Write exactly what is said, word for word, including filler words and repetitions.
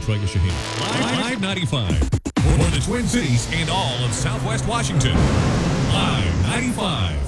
Troy Shaheen. Live, Live ninety-five. For the Twin Cities and all of Southwest Washington. Live ninety-five.